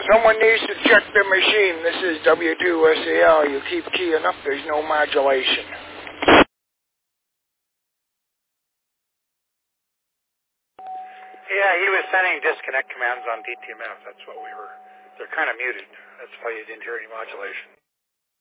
Someone needs to check the machine. This is W2SAL. You keep keying up, there's no modulation. Yeah, he was sending disconnect commands on DTMF. That's what we were. They're kind of muted. That's why you didn't hear any modulation.